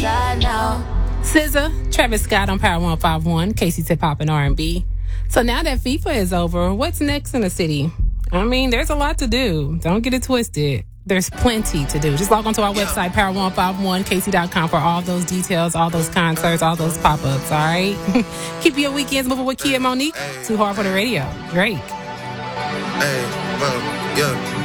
outside now. SZA, Travis Scott on Power 151, Casey Tip Hop and R&B. So now that FIFA is over, what's next in the city? I mean, there's a lot to do. Don't get it twisted. There's plenty to do. Just log on to our website, power151kc.com, for all those details, all those concerts, all those pop-ups, all right? Keep your weekends moving with Kia Monique. Too hard for the radio. Drake. Hey, well, yeah.